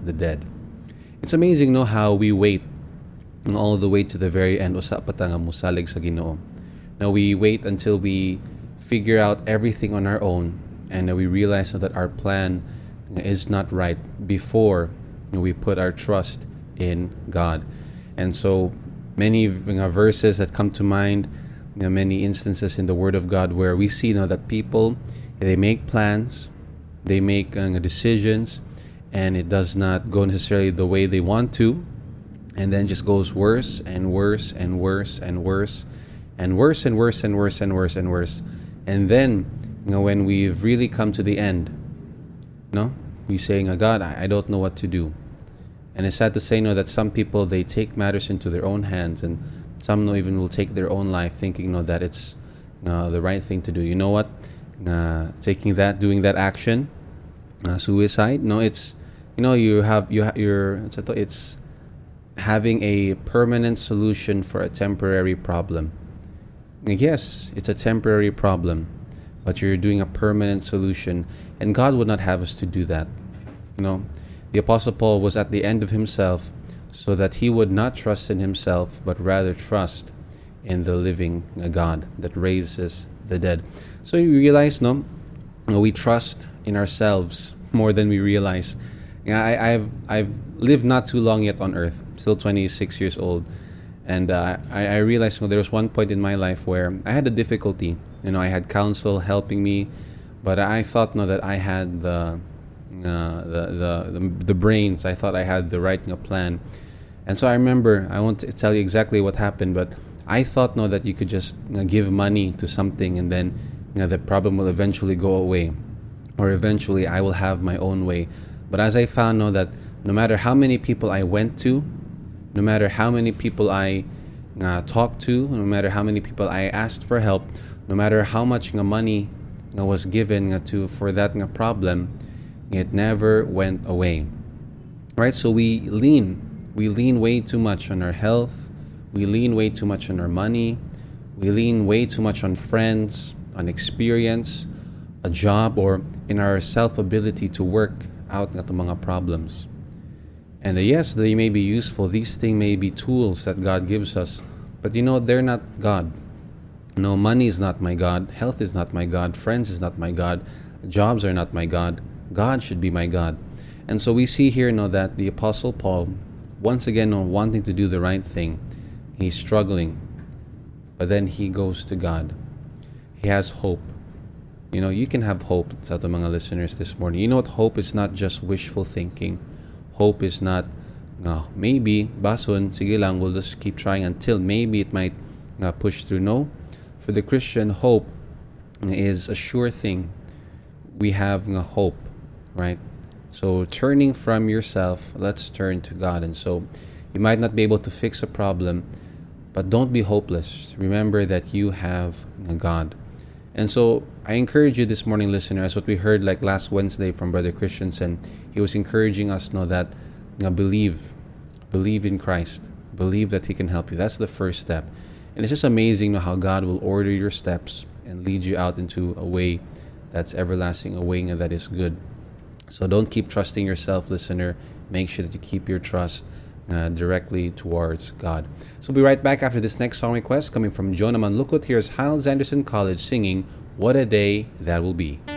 the dead. It's amazing no how we wait all the way to the very end. Usa pa ta nga musalig sa Ginoo. Now we wait until we figure out everything on our own, and we realize that our plan is not right before we put our trust in God. And so many verses that come to mind, many instances in the Word of God where we see that people, they make plans, they make decisions, and it does not go necessarily the way they want to, and then just goes worse and worse and worse and worse and worse and worse and worse and worse and worse. And then when we've really come to the end, we saying, God, I don't know what to do. And it's sad to say that some people, they take matters into their own hands, and some even will take their own life thinking that it's the right thing to do. You know what? Doing that action, suicide. No, it's it's having a permanent solution for a temporary problem. Yes, it's a temporary problem, but you're doing a permanent solution, and God would not have us to do that. The Apostle Paul was at the end of himself, so that he would not trust in himself, but rather trust in the living God that raises the dead. So you realize, we trust in ourselves more than we realize. I've lived not too long yet on earth, still 26 years old, and I realized there was one point in my life where I had a difficulty. I had counsel helping me, but I thought that I had the brains. I thought I had the right plan. And so I remember, I won't tell you exactly what happened, but I thought that you could just give money to something, and then the problem will eventually go away, or eventually I will have my own way. But as I found that no matter how many people I went to, no matter how many people I talked to, no matter how many people I asked for help, no matter how much money was given for that problem, it never went away. Right? So we lean way too much on our health, we lean way too much on our money, we lean way too much on friends, on experience, a job, or in our self-ability to work out ng mga problems. And yes, they may be useful. These things may be tools that God gives us, but they're not God. No, money is not my God, health is not my God, friends is not my God, jobs are not my God. God should be my God. And so we see here that the Apostle Paul, once again, wanting to do the right thing, he's struggling, but then he goes to God. He has hope. You can have hope sa ating mga listeners this morning. You know what? Hope is not just wishful thinking. Hope is not, maybe, basun, sige lang, we'll just keep trying until maybe it might push through. No. For the Christian, hope is a sure thing. We have hope, right? So turning from yourself, let's turn to God. And so you might not be able to fix a problem, but don't be hopeless. Remember that you have a God. And so I encourage you this morning, listeners, what we heard like last Wednesday from Brother Christensen. He was encouraging us that believe in Christ, believe that He can help you. That's the first step. And it's just amazing how God will order your steps and lead you out into a way that's everlasting, a way that is good. So don't keep trusting yourself, listener. Make sure that you keep your trust directly towards God. So we'll be right back after this next song request coming from Jonah Manlukot. Here's Hyles Anderson College singing What a Day That Will Be.